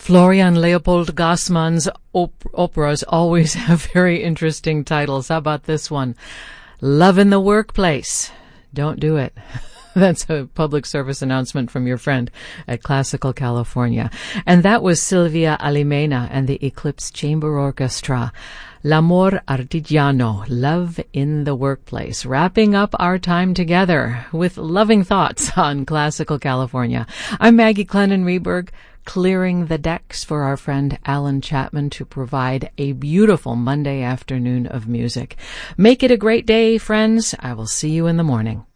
Florian Leopold Gassmann's operas always have very interesting titles. How about this one? Love in the Workplace. Don't do it. That's a public service announcement from your friend at Classical California. And that was Silvia Alimena and the Eclipse Chamber Orchestra. L'amor artigiano, love in the workplace. Wrapping up our time together with loving thoughts on Classical California. I'm Maggie Clennon-Reberg, clearing the decks for our friend Alan Chapman to provide a beautiful Monday afternoon of music. Make it a great day, friends. I will see you in the morning.